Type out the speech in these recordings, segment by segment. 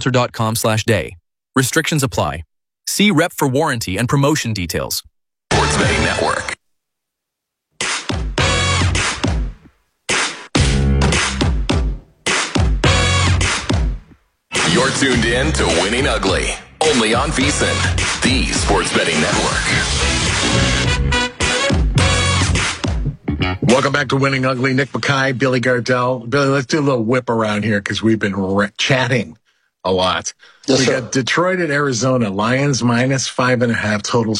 TireRacer.com/day. Restrictions apply. See rep for warranty and promotion details. Sports Betting Network. You're tuned in to Winning Ugly, only on VSiN, the Sports Betting Network. Welcome back to Winning Ugly. Nick Mackay, Billy Gardell. Billy, let's do a little whip around here because we've been chatting a lot. Yes, we sir. got Detroit at Arizona. Lions minus 5.5, totals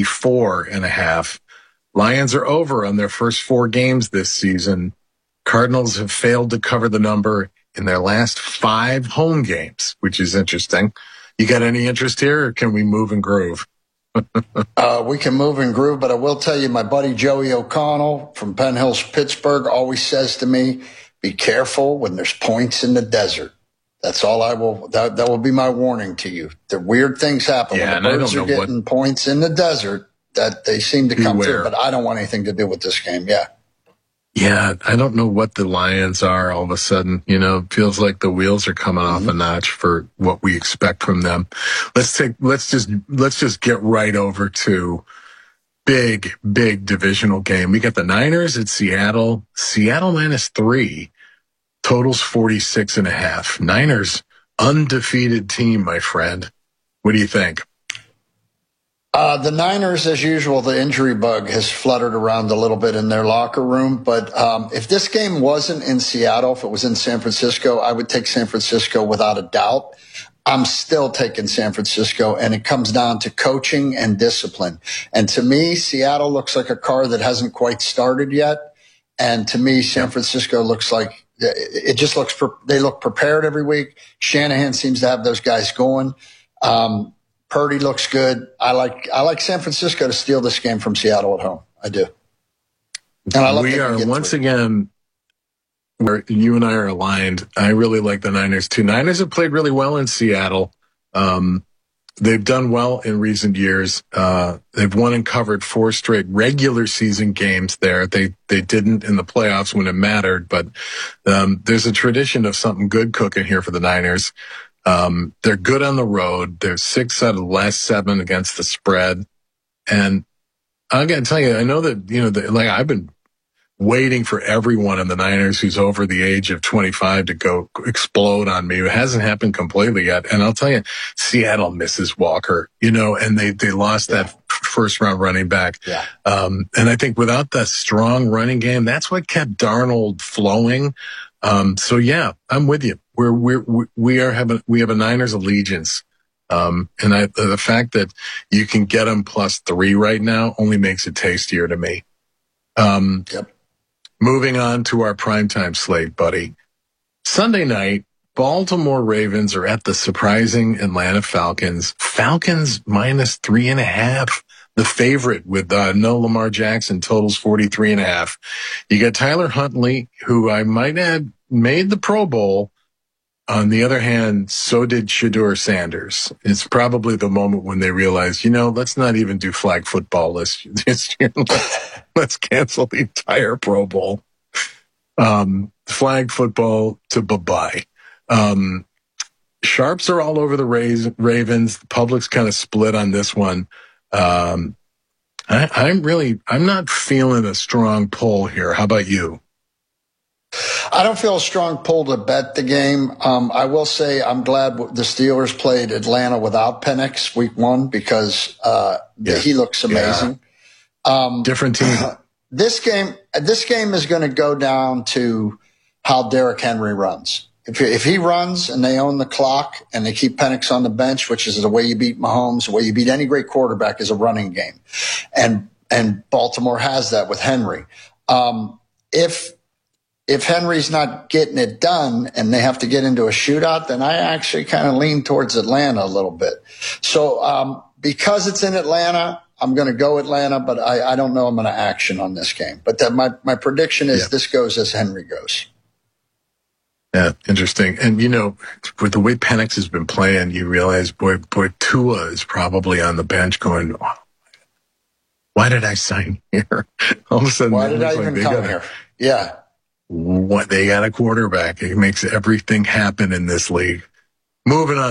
54.5. Lions are over on their first 4 games this season. Cardinals have failed to cover the number in their last 5 home games, which is interesting. You got any interest here, or can we move and groove? We can move and groove, but I will tell you, my buddy Joey O'Connell from Penn Hills, Pittsburgh, always says to me, be careful when there's points in the desert. That's all I will, that will be my warning to you. The weird things happen when the Birds are getting points in the desert that they seem to come through, but I don't want anything to do with this game. Yeah, I don't know what the Lions are all of a sudden. You know, it feels like the wheels are coming off a notch for what we expect from them. Let's just get right over to big divisional game. We got the Niners at Seattle. Seattle minus 3, totals 46.5. Niners, undefeated team, my friend. What do you think? The Niners, as usual, the injury bug has fluttered around a little bit in their locker room. But if this game wasn't in Seattle, if it was in San Francisco, I would take San Francisco without a doubt. I'm still taking San Francisco, and it comes down to coaching and discipline. And to me, Seattle looks like a car that hasn't quite started yet. And to me, San Francisco looks like it just looks they look prepared every week. Shanahan seems to have those guys going. Purdy looks good. I like San Francisco to steal this game from Seattle at home. I do. And I love we are once again where you and I are aligned. I really like the Niners too. Niners have played really well in Seattle. They've done well in recent years. They've won and covered 4 straight regular season games there. They didn't in the playoffs when it mattered, but there's a tradition of something good cooking here for the Niners. They're good on the road. They're 6 out of the last 7 against the spread. And I got to tell you, I know that, I've been waiting for everyone in the Niners who's over the age of 25 to go explode on me. It hasn't happened completely yet. And I'll tell you, Seattle misses Walker, and they lost that first round running back. Yeah. And I think without that strong running game, that's what kept Darnold flowing. So yeah, I'm with you. We have a Niners allegiance. And the fact that you can get them +3 right now only makes it tastier to me. Moving on to our primetime slate, buddy. Sunday night, Baltimore Ravens are at the surprising Atlanta Falcons. Falcons minus 3.5. The favorite with no Lamar Jackson, totals 43.5. You got Tyler Huntley, who I might add made the Pro Bowl. On the other hand, so did Shedeur Sanders. It's probably the moment when they realize, let's not even do flag football this year. Let's cancel the entire Pro Bowl. Flag football to bye-bye. Sharps are all over the Ravens. The public's kind of split on this one. I'm not feeling a strong pull here. How about you? I don't feel a strong pull to bet the game. I will say I'm glad the Steelers played Atlanta without Penix week 1 because he looks amazing. Yeah. Different team. This game is going to go down to how Derrick Henry runs. If he runs and they own the clock and they keep Penix on the bench, which is the way you beat Mahomes, the way you beat any great quarterback is a running game. And Baltimore has that with Henry. If Henry's not getting it done and they have to get into a shootout, then I actually kind of lean towards Atlanta a little bit. So because it's in Atlanta, I'm going to go Atlanta, but I don't know I'm going to action on this game. But my prediction is this goes as Henry goes. Yeah, interesting. And, with the way Penix has been playing, you realize, boy, Tua is probably on the bench going, oh, why did I sign here? All of a sudden, why did I even come here? Yeah. What they got a quarterback. It makes everything happen in this league. Moving on.